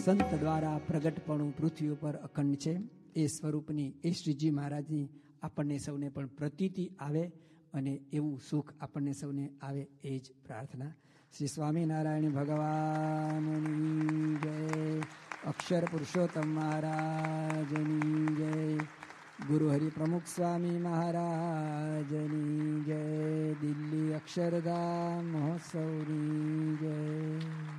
સંત દ્વારા પ્રગટપણું પૃથ્વી ઉપર અખંડ છે. એ સ્વરૂપની એ શ્રીજી મહારાજની આપણને સૌને પણ પ્રતીતિ આવે અને એવું સુખ આપણને સૌને આવે એ જ પ્રાર્થના. શ્રી સ્વામિનારાયણ ભગવાનની જય. અક્ષર પુરુષોત્તમ મહારાજની જય. ગુરુ હરિ પ્રમુખ સ્વામી મહારાજની જય. દિલ્હી અક્ષરધામ મહોત્સવની જય.